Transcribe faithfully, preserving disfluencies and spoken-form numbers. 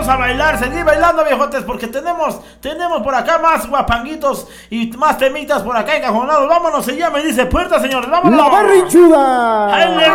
vamos a bailar, seguir bailando, viejotes, porque tenemos, tenemos por acá más guapanguitos y más temitas por acá encajonados. Vámonos, se llama y dice puerta, señores, vámonos. La Berrinchuda.